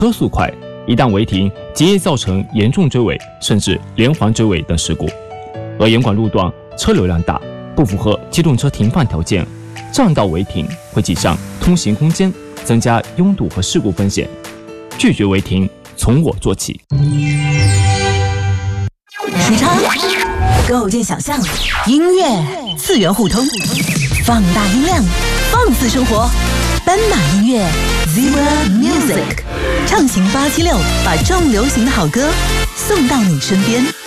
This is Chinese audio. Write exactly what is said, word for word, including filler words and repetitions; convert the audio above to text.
车速快，一旦违停，极易造成严重追尾，甚至连环追尾等事故。而严管路段车流量大，不符合机动车停放条件，占道违停会挤占通行空间，增加拥堵和事故风险。拒绝违停，从我做起。 时差构建想象，音乐次元互通，放大音量，放肆生活。斑马音乐 Zebra Music 畅行八七六，把重流行的好歌送到你身边。